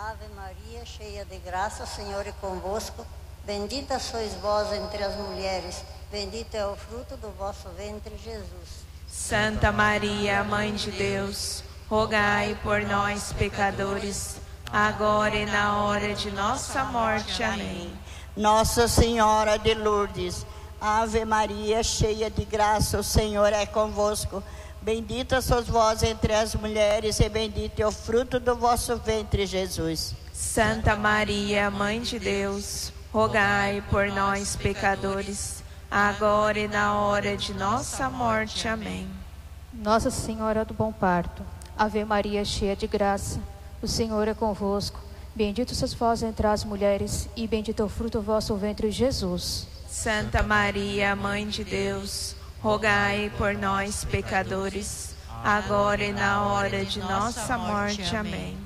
Ave Maria, cheia de graça, o Senhor é convosco. Bendita sois vós entre as mulheres, bendito é o fruto do vosso ventre, Jesus. Santa Maria, Mãe de Deus, rogai por nós, pecadores, agora e na hora de nossa morte. Amém. Nossa Senhora de Lourdes, Ave Maria, cheia de graça, o Senhor é convosco. Bendita sois vós entre as mulheres e bendito é o fruto do vosso ventre, Jesus. Santa Maria, Mãe de Deus, rogai por nós, pecadores, agora e na hora de nossa morte. Amém. Nossa Senhora do Bom Parto, Ave Maria, cheia de graça, o Senhor é convosco. Bendito sois vós entre as mulheres e bendito é o fruto do vosso ventre, Jesus. Santa Maria, Mãe de Deus, rogai por nós, pecadores, agora e na hora de nossa morte. Amém.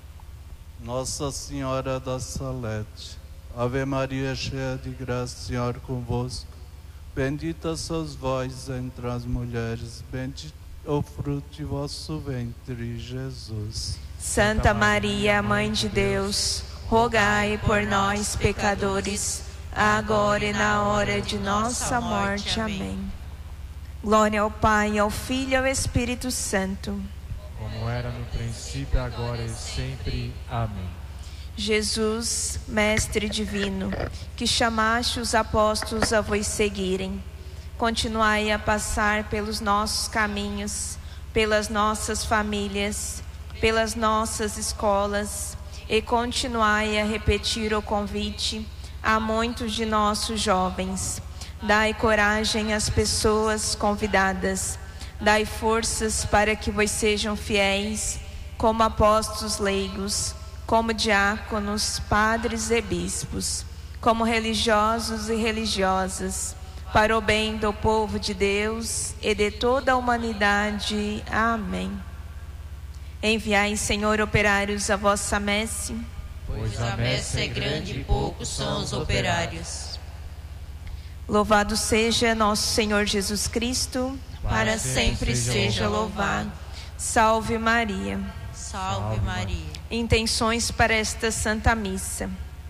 Nossa Senhora da Salete, Ave Maria, cheia de graça, o Senhor convosco. Bendita sois vós entre as mulheres, bendito é o fruto de vosso ventre, Jesus. Santa Maria, Mãe de Deus, rogai por nós, pecadores, agora e na hora de nossa morte. Amém. Glória ao Pai, ao Filho e ao Espírito Santo. Como era no princípio, agora e sempre. Amém. Jesus, Mestre Divino, que chamaste os apóstolos a vos seguirem, continuai a passar pelos nossos caminhos, pelas nossas famílias, pelas nossas escolas, e continuai a repetir o convite a muitos de nossos jovens. Dai coragem às pessoas convidadas, dai forças para que vos sejam fiéis, como apóstolos leigos, como diáconos, padres e bispos, como religiosos e religiosas, para o bem do povo de Deus e de toda a humanidade. Amém. Enviai, Senhor, operários à vossa messe. Pois a messe é grande e poucos são os operários. Louvado seja nosso Senhor Jesus Cristo, para sempre seja louvado. Salve Maria. Salve Maria. Intenções para esta Santa Missa.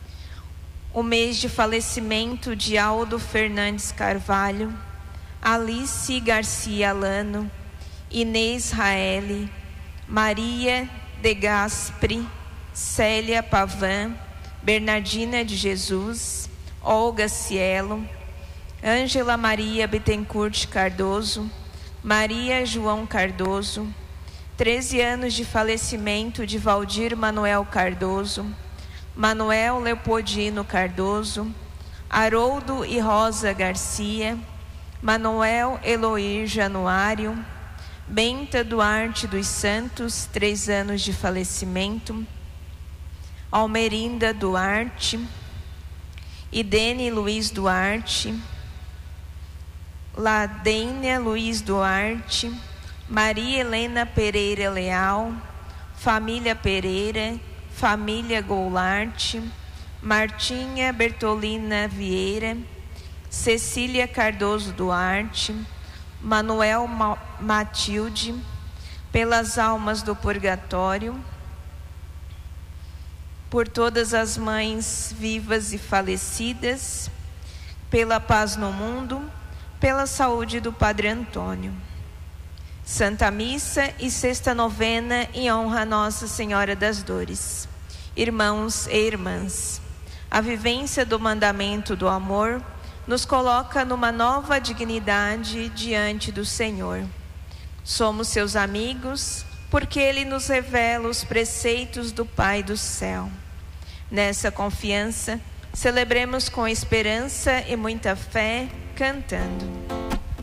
O mês de falecimento de Aldo Fernandes Carvalho, Alice Garcia Lano, Inês Raeli, Maria de Gaspri, Célia Pavan, Bernardina de Jesus, Olga Cielo, Ângela Maria Bittencourt Cardoso, Maria João Cardoso. 13 anos de falecimento de Valdir Manuel Cardoso, Manuel Leopoldino Cardoso, Haroldo e Rosa Garcia, Manuel Eloir Januário, Benta Duarte dos Santos, 3 anos de falecimento, Almerinda Duarte, Idene Luiz Duarte, Ladênia Luiz Duarte, Maria Helena Pereira Leal, família Pereira, família Goulart, Martinha Bertolina Vieira, Cecília Cardoso Duarte, Manuel Matilde, pelas almas do purgatório, por todas as mães vivas e falecidas, pela paz no mundo, pela saúde do Padre Antônio. Santa Missa e Sexta Novena em honra a Nossa Senhora das Dores. Irmãos e irmãs, a vivência do mandamento do amor nos coloca numa nova dignidade diante do Senhor. Somos seus amigos porque Ele nos revela os preceitos do Pai do céu. Nessa confiança, celebremos com esperança e muita fé, cantando.